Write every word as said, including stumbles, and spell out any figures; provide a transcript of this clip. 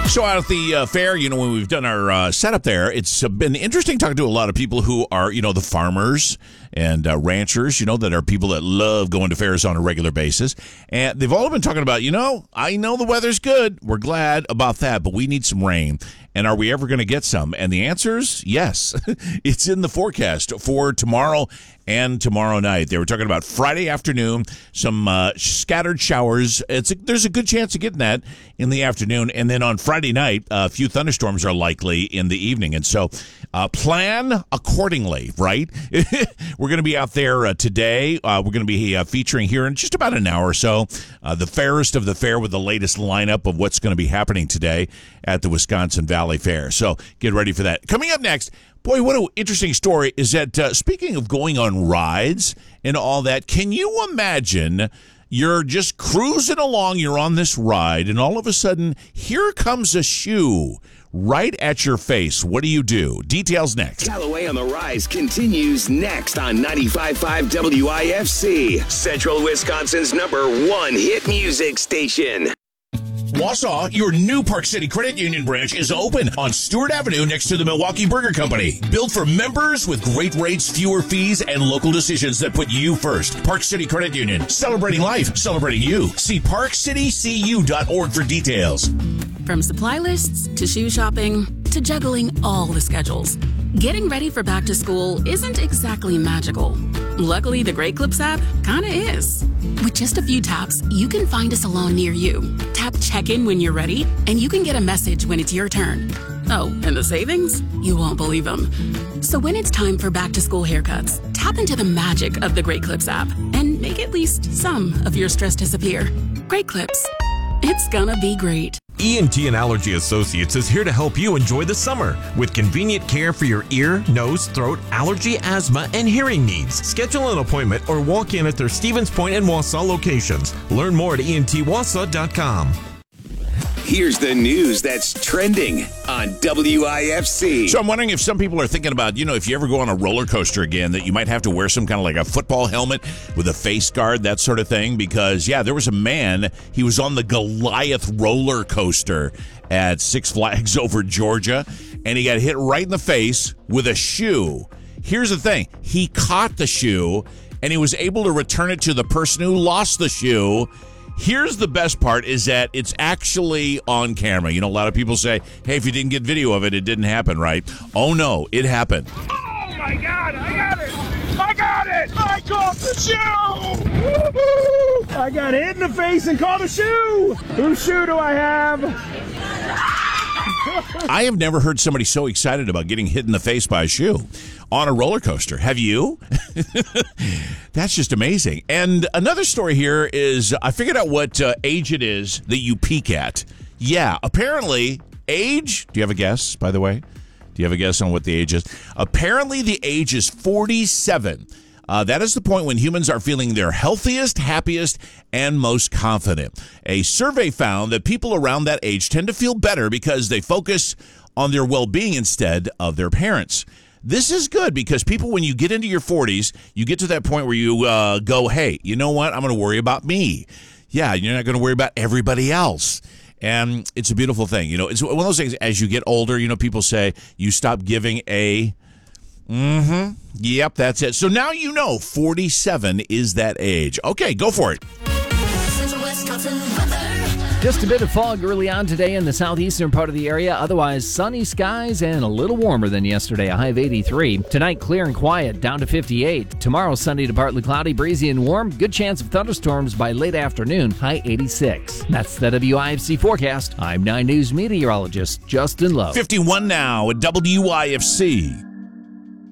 So out at the uh, fair, you know, when we've done our uh, setup there, it's uh, been interesting talking to a lot of people who are, you know, the farmers and uh, ranchers, you know, that are people that love going to fairs on a regular basis. And they've all been talking about, you know, I know the weather's good. We're glad about that, but we need some rain. And are we ever going to get some? And the answer is yes. It's in the forecast for tomorrow and tomorrow night. They were talking about Friday afternoon, some uh, scattered showers. It's a, there's a good chance of getting that in the afternoon. And then on Friday night, a few thunderstorms are likely in the evening. And so uh, plan accordingly, right? We're going to be out there uh, today. Uh, we're going to be uh, featuring here in just about an hour or so uh, the fairest of the fair with the latest lineup of what's going to be happening today at the Wisconsin Valley Fair. So get ready for that. Coming up next, boy, what an interesting story is that uh, speaking of going on rides and all that, can you imagine you're just cruising along, you're on this ride, and all of a sudden, here comes a shoe right at your face. What do you do? Details next. Callaway on the Rise continues next on ninety-five point five W I F C, Central Wisconsin's number one hit music station. Wausau, your new Park City Credit Union branch is open on Stewart Avenue next to the Milwaukee Burger Company. Built for members with great rates, fewer fees, and local decisions that put you first. Park City Credit Union, celebrating life, celebrating you. See park city c u dot org for details. From supply lists to shoe shopping to juggling all the schedules, getting ready for back to school isn't exactly magical. Luckily, the Great Clips app kinda is. With just a few taps, you can find a salon near you. Tap check-in when you're ready, and you can get a message when it's your turn. Oh, and the savings? You won't believe them. So when it's time for back-to-school haircuts, tap into the magic of the Great Clips app and make at least some of your stress disappear. Great Clips. It's gonna be great. E N T and Allergy Associates is here to help you enjoy the summer with convenient care for your ear, nose, throat, allergy, asthma, and hearing needs. Schedule an appointment or walk in at their Stevens Point and Wausau locations. Learn more at E N T wausau dot com. Here's the news that's trending on W I F C. So I'm wondering if some people are thinking about, you know, if you ever go on a roller coaster again, that you might have to wear some kind of like a football helmet with a face guard, that sort of thing. Because, yeah, there was a man, he was on the Goliath roller coaster at Six Flags over Georgia, and he got hit right in the face with a shoe. Here's the thing. He caught the shoe, and he was able to return it to the person who lost the shoe. Here's the best part is that it's actually on camera. You know, a lot of people say, hey, if you didn't get video of it, it didn't happen, right? Oh, no, it happened. Oh, my God, I got it. I got it. I caught the shoe. Woo-hoo. I got hit in the face and caught a shoe. Whose shoe do I have? I have never heard somebody so excited about getting hit in the face by a shoe on a roller coaster. Have you? That's just amazing. And another story here is I figured out what uh, age it is that you peak at. Yeah, apparently age, do you have a guess, by the way? Do you have a guess on what the age is? Apparently the age is forty-seven. Uh, that is the point when humans are feeling their healthiest, happiest, and most confident. A survey found that people around that age tend to feel better because they focus on their well-being instead of their parents. This is good because people, when you get into your forties, you get to that point where you uh, go, hey, you know what? I'm going to worry about me. Yeah, you're not going to worry about everybody else. And it's a beautiful thing. You know, it's one of those things, as you get older, you know, people say you stop giving a... Mm-hmm. Yep, that's it. So now you know forty-seven is that age. Okay, go for it. Just a bit of fog early on today in the southeastern part of the area. Otherwise, sunny skies and a little warmer than yesterday, a high of eighty-three. Tonight, clear and quiet, down to fifty-eight. Tomorrow, sunny to partly cloudy, breezy and warm. Good chance of thunderstorms by late afternoon, high eighty-six. That's the W I F C forecast. I'm nine News meteorologist Justin Lowe. fifty-one now at W I F C.